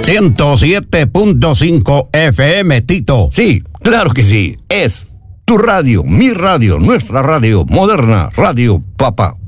107.5 FM, Tito. Sí, claro que sí. Es tu radio, mi radio, nuestra radio moderna, Radio Papá.